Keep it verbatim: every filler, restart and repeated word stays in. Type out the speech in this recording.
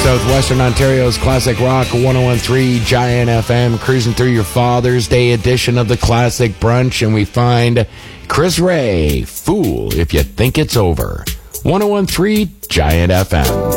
Southwestern Ontario's Classic Rock one oh one point three Giant F M, cruising through your Father's Day edition of the Classic Brunch, and we find Chris Ray, Fool If You Think It's Over. one oh one point three Giant F M.